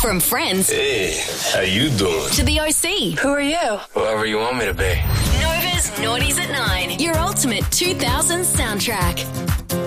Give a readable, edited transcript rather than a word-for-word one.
From Friends Hey, how you doing? to the OC. Who are you? Whoever you want me to be. Nova's Naughties at 9. Your ultimate 2000s soundtrack.